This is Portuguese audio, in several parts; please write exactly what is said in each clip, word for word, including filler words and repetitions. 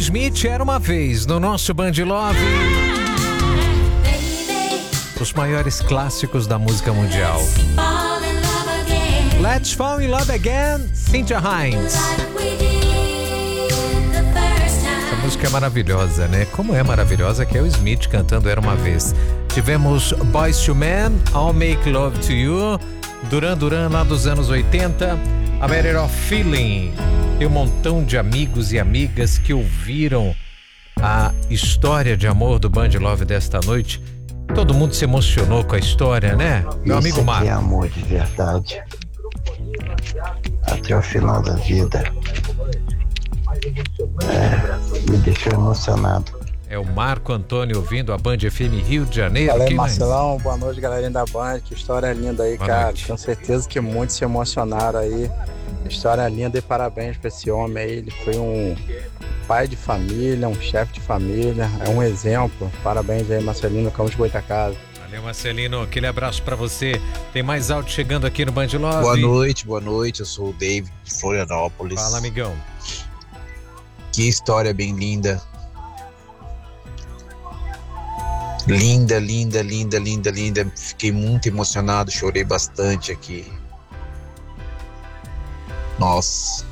Smith Era Uma Vez no nosso Band Love. Os maiores clássicos da música mundial. Let's Fall in Love Again, Cynthia Hinds. Essa música é maravilhosa, né? Como é maravilhosa que é o Smith cantando Era Uma Vez. Tivemos Boyz two Men, I'll Make Love to You, Duran Duran lá dos anos oitenta, A Matter of Feeling. Tem um montão de amigos e amigas que ouviram a história de amor do Band Love desta noite. Todo mundo se emocionou com a história, né? Meu Isso amigo Marco. É amor de verdade. Até o final da vida. É, me deixou emocionado. É o Marco Antônio ouvindo a Band F M Rio de Janeiro. Fala aí, Quem mais? Marcelão, boa noite, galerinha da Band. Que história linda aí, Boa cara. noite. Tenho certeza que muitos se emocionaram aí. História linda e parabéns pra esse homem aí. Ele foi um pai de família, um chefe de família, é um exemplo. Parabéns aí, Marcelino Campos de Goitacazes. Valeu, Marcelino. Aquele abraço pra você. Tem mais áudio chegando aqui no Band Love. Boa noite, boa noite. Eu sou o David de Florianópolis. Fala, amigão. Que história bem linda. Linda, linda, linda, linda, linda. Fiquei muito emocionado, chorei bastante aqui. Nossa.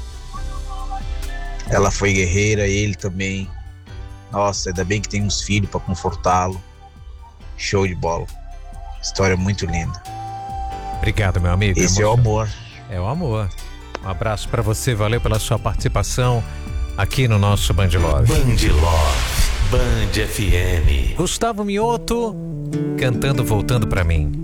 Ela foi guerreira, ele também. Nossa, ainda bem que tem uns filhos pra confortá-lo. Show de bola. História muito linda. Obrigado, meu amigo. Esse é o amor. É o amor. Um abraço pra você, valeu pela sua participação aqui no nosso Band Love. Band Love, Band F M. Gustavo Mioto cantando Voltando Pra Mim.